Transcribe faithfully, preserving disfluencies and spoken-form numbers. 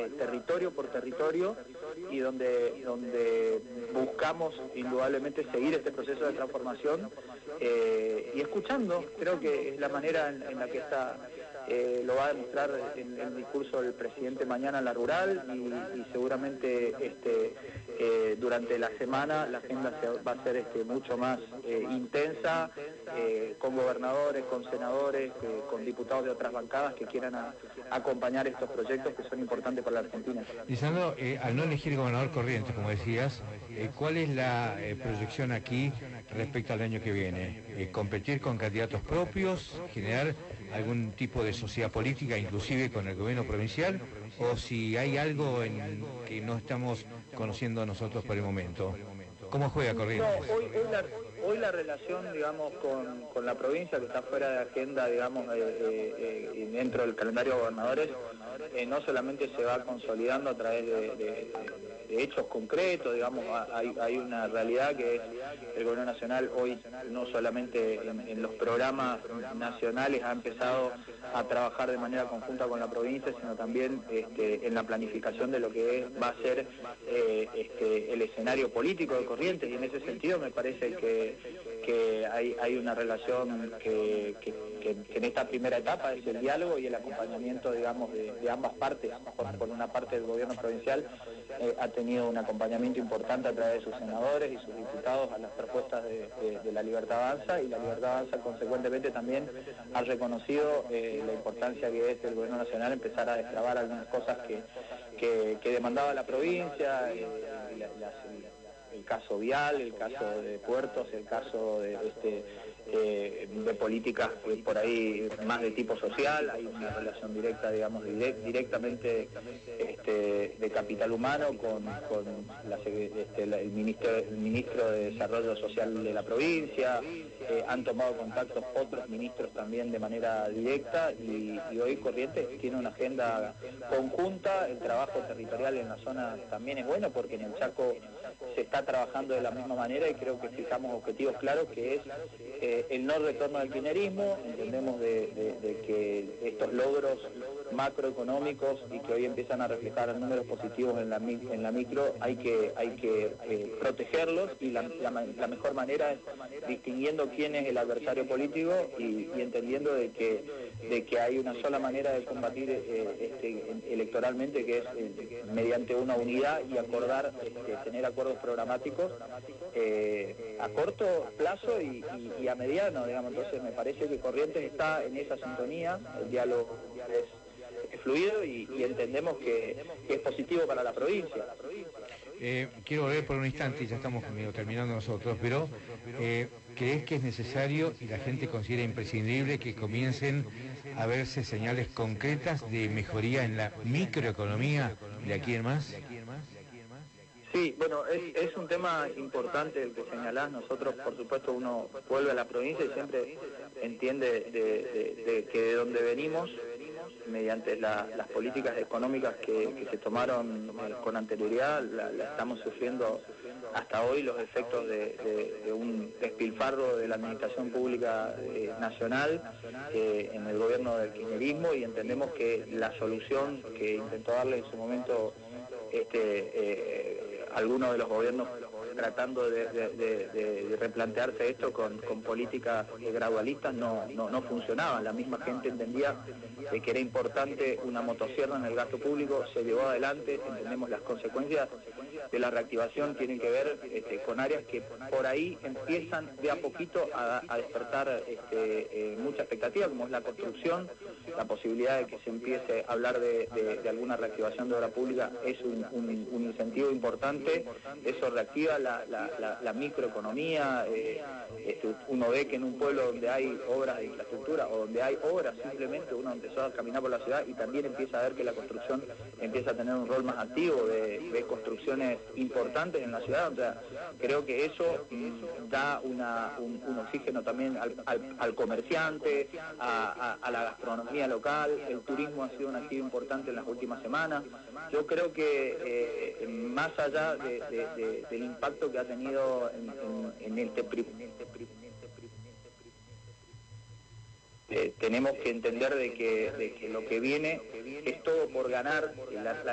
eh, territorio por territorio y donde, donde buscamos indudablemente seguir este proceso de transformación eh, y escuchando. Creo que es la manera en, en la que está, eh, lo va a demostrar en el discurso del presidente mañana en la rural y, y seguramente este, eh, durante la semana la agenda se, va a ser este, mucho más eh, intensa, eh, con gobernadores, con senadores, eh, con diputados de otras bancadas que quieran a, acompañar estos proyectos que son importantes para la Argentina. Lisandro, eh, al no elegir gobernador Corrientes, como decías, eh, ¿cuál es la eh, proyección aquí respecto al año que viene? Eh, ¿Competir con candidatos propios, generar algún tipo de sociedad política, inclusive con el gobierno provincial, o si hay algo en que no estamos conociendo nosotros por el momento? ¿Cómo juega Corrientes? No, hoy, hoy, la, hoy la relación, digamos, con, con la provincia, que está fuera de agenda, digamos, eh, eh, eh, dentro del calendario de gobernadores, eh, no solamente se va consolidando a través de, de, de hechos concretos, digamos, hay, hay una realidad que es el gobierno nacional hoy no solamente en, en los programas nacionales ha empezado a trabajar de manera conjunta con la provincia, sino también este, en la planificación de lo que es, va a ser eh, este, el escenario político de Corrientes, y en ese sentido me parece que, que hay, hay una relación que, que, que, que en esta primera etapa es el diálogo y el acompañamiento, digamos, de, de ambas partes. Por, por una parte, el gobierno provincial eh, ha tenido un acompañamiento importante a través de sus senadores y sus diputados a las propuestas de, de, de la Libertad Avanza, y la Libertad Avanza consecuentemente también ha reconocido eh, la importancia que es el gobierno nacional empezar a destrabar algunas cosas que, que, que demandaba la provincia, eh, la, las, el caso vial, el caso de puertos, el caso de, este, eh, de políticas por ahí más de tipo social. Hay una relación directa, digamos, direct, directamente este, de capital humano con, con la, este, la, el, ministro, el ministro de Desarrollo Social de la provincia. Eh, han tomado contactos otros ministros también de manera directa, y, y hoy Corrientes tiene una agenda conjunta. El trabajo territorial en la zona también es bueno, porque en el Chaco se está trabajando de la misma manera y creo que fijamos objetivos claros, que es eh, el no retorno del kirchnerismo. Entendemos de, de, de que estos logros macroeconómicos y que hoy empiezan a reflejar números positivos en la, en la micro, hay que, hay que eh, protegerlos, y la, la, la mejor manera es distinguiendo quién es el adversario político y, y entendiendo de que, de que hay una sola manera de combatir eh, este, electoralmente, que es eh, mediante una unidad y acordar, este, tener acuerdos programáticos eh, a corto plazo y, y, y a mediano, digamos. Entonces me parece que Corrientes está en esa sintonía, el diálogo es, es fluido y, y entendemos que, que es positivo para la provincia. Eh, quiero volver por un instante, y ya estamos medio terminando nosotros, pero eh, ¿crees que es necesario y la gente considera imprescindible que comiencen a verse señales concretas de mejoría en la microeconomía de aquí en más? Sí, bueno, es, es un tema importante el que señalás. Nosotros, por supuesto, uno vuelve a la provincia y siempre entiende de, de, de que de donde venimos, mediante la, las políticas económicas que, que se tomaron eh, con anterioridad, la, la estamos sufriendo hasta hoy los efectos de, de, de un despilfarro de la administración pública eh, nacional eh, en el gobierno del kirchnerismo, y entendemos que la solución que intentó darle en su momento este eh, algunos de los gobiernos, tratando de, de, de, de replantearse esto con, con políticas gradualistas, no, no, no funcionaban. La misma gente entendía eh, que era importante una motosierra en el gasto público, se llevó adelante. Entendemos las consecuencias de la reactivación tienen que ver este, con áreas que por ahí empiezan de a poquito a, a despertar este, eh, mucha expectativa, como es la construcción. La posibilidad de que se empiece a hablar de, de, de alguna reactivación de obra pública es un, un, un incentivo importante. Eso reactiva la, la, la, la microeconomía. Eh, este, uno ve que en un pueblo donde hay obras de infraestructura o donde hay obras, simplemente uno empezó a caminar por la ciudad y también empieza a ver que la construcción empieza a tener un rol más activo de, de construcciones importantes en la ciudad. O sea, creo que eso mmm, da una, un, un oxígeno también al, al, al comerciante, a, a, a la gastronomía local. El turismo ha sido un activo importante en las últimas semanas. Yo creo que eh, más allá de, de, de, del impacto que ha tenido en, en, en este eh, tenemos que entender de que, de que lo que viene es todo por ganar. La, la